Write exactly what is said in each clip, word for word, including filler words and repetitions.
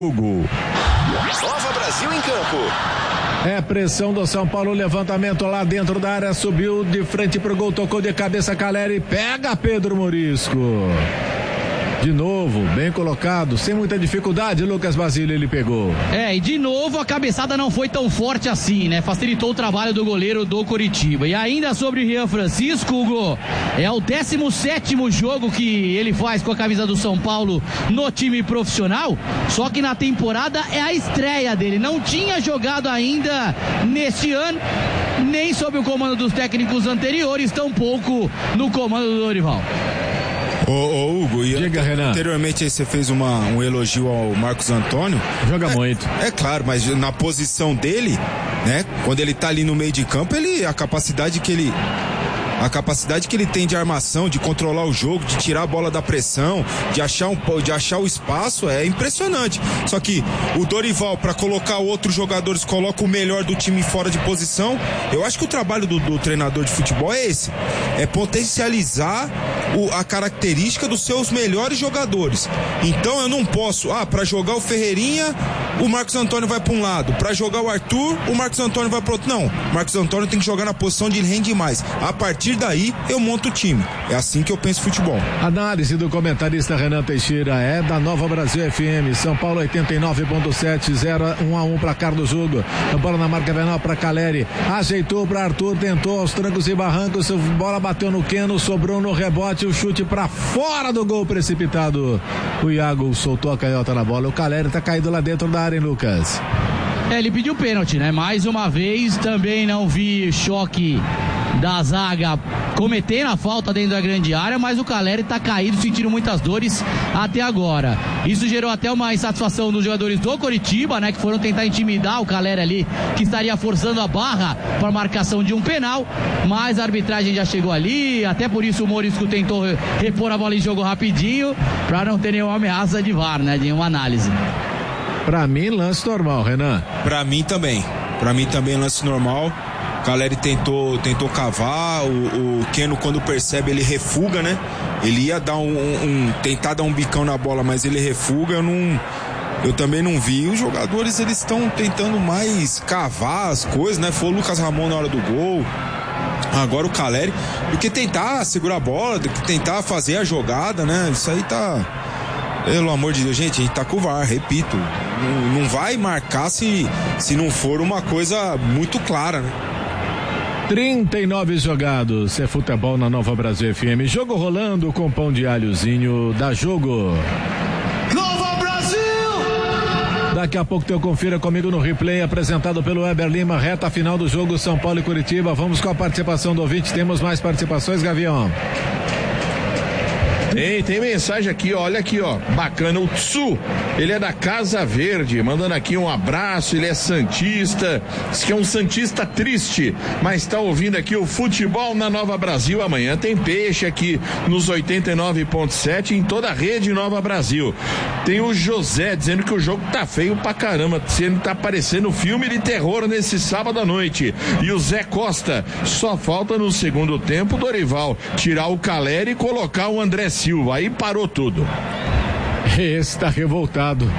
Hugo. Nova Brasil em campo. É pressão do São Paulo, levantamento lá dentro da área, subiu de frente pro gol, tocou de cabeça Caleri, pega Pedro Morisco. De novo, bem colocado, sem muita dificuldade, Lucas Basílio, ele pegou. É, e de novo a cabeçada não foi tão forte assim, né? Facilitou o trabalho do goleiro do Coritiba. E ainda sobre o Rian Francisco, Hugo, é o décimo sétimo jogo que ele faz com a camisa do São Paulo no time profissional, só que na temporada é a estreia dele. Não tinha jogado ainda neste ano, nem sob o comando dos técnicos anteriores, tampouco no comando do Dorival. Ô, ô Hugo, e Diga, Renan. Anteriormente aí você fez uma, um elogio ao Marcos Antônio. Joga é, muito. É claro, mas na posição dele, né? Quando ele tá ali no meio de campo, ele, a capacidade que ele... A capacidade que ele tem de armação, de controlar o jogo, de tirar a bola da pressão, de achar, um, de achar o espaço, é impressionante. Só que o Dorival, para colocar outros jogadores, coloca o melhor do time fora de posição. Eu acho que o trabalho do, do treinador de futebol é esse. É potencializar o, a característica dos seus melhores jogadores. Então eu não posso, ah, para jogar o Ferreirinha, o Marcos Antônio vai para um lado. Para jogar o Arthur, o Marcos Antônio vai para outro. Não, o Marcos Antônio tem que jogar na posição de ele rende mais. A partir daí eu monto o time. É assim que eu penso futebol. Análise do comentarista Renan Teixeira, é da Nova Brasil F M. São Paulo oitenta e nove ponto sete, zero um a um para Carlos Hugo. A bola na marca venal para Caleri. Ajeitou para Arthur, tentou aos trancos e barrancos. A bola bateu no Queno, sobrou no rebote. O chute para fora do gol precipitado. O Iago soltou a canhota na bola. O Caleri tá caído lá dentro da área, hein, Lucas? É, ele pediu pênalti, né? Mais uma vez, também não vi choque da zaga cometendo a falta dentro da grande área, mas o Caleri tá caído, sentindo muitas dores até agora. Isso gerou até uma insatisfação dos jogadores do Coritiba, né? Que foram tentar intimidar o Caleri ali, que estaria forçando a barra para a marcação de um penal, mas a arbitragem já chegou ali, até por isso o Morisco tentou repor a bola em jogo rapidinho, para não ter nenhuma ameaça de V A R, né? De uma análise. Pra mim, lance normal, Renan. Pra mim também. Pra mim também, lance normal. Caleri tentou, tentou cavar. O, o Queno, quando percebe, ele refuga, né? Ele ia dar um, um, tentar dar um bicão na bola, mas ele refuga. Eu não, eu também não vi. Os jogadores, eles estão tentando mais cavar as coisas, né? Foi o Lucas Ramon na hora do gol. Agora o Caleri. Do que tentar segurar a bola, do que tentar fazer a jogada, né? Isso aí tá... Pelo amor de Deus, gente, a gente tá com o V A R, repito. Não, não vai marcar se, se não for uma coisa muito clara, né? trinta e nove jogados, é futebol na Nova Brasil F M. Jogo rolando com pão de alhozinho da Jogo. Nova Brasil! Daqui a pouco eu confira comigo no replay apresentado pelo Weber Lima, reta final do jogo São Paulo e Curitiba. Vamos com a participação do ouvinte, temos mais participações, Gavião? Tem, tem mensagem aqui, ó, olha aqui, ó, bacana, o Tsu, ele é da Casa Verde, mandando aqui um abraço, ele é santista, diz que é um santista triste, mas tá ouvindo aqui o futebol na Nova Brasil. Amanhã tem peixe aqui nos oitenta e nove ponto sete em toda a rede Nova Brasil. Tem o José dizendo que o jogo tá feio pra caramba, sendo tá parecendo filme de terror nesse sábado à noite. E o Zé Costa, só falta no segundo tempo Dorival tirar o Caleri e colocar o André Silva, aí parou tudo. Esse tá revoltado.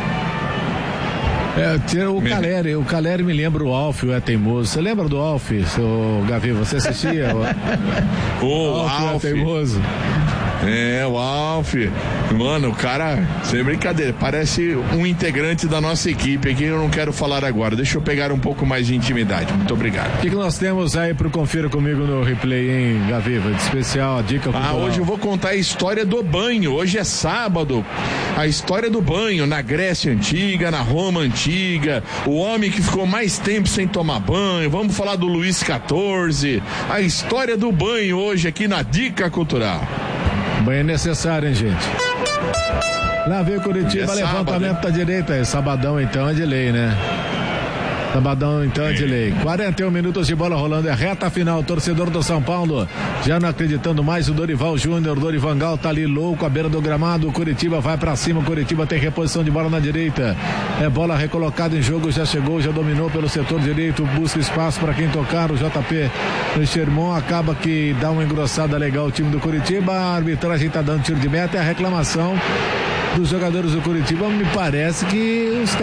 É, o Caleri, o Caleri me lembra o Alf, o É Teimoso. Você lembra do Alf, seu Gavi? Você assistia? O, o Alf, Alf. É Teimoso. É, o Alf. Mano, o cara, sem brincadeira, parece um integrante da nossa equipe aqui. Eu não quero falar agora. Deixa eu pegar um pouco mais de intimidade. Muito obrigado. O que, que nós temos aí pro Confira Comigo no replay, hein, Gaviva? De especial, a dica cultural. Ah, hoje eu vou contar a história do banho. Hoje é sábado. A história do banho na Grécia Antiga, na Roma Antiga. O homem que ficou mais tempo sem tomar banho. Vamos falar do Luís quatorze. A história do banho hoje aqui na Dica Cultural. Banho é necessário, hein, gente? Lá veio Curitiba, é levantamento da direita. É sabadão, então, é de lei, né? Sabadão, então, é de lei. quarenta e um minutos de bola rolando, é reta final. Torcedor do São Paulo já não acreditando mais. O Dorival Júnior, Dorivangal tá ali louco à beira do gramado. O Curitiba vai pra cima. O Curitiba tem reposição de bola na direita. É bola recolocada em jogo. Já chegou, já dominou pelo setor direito. Busca espaço para quem tocar. O J P Sherman acaba que dá uma engrossada legal o time do Curitiba. A arbitragem tá dando tiro de meta. É a reclamação dos jogadores do Curitiba, me parece que os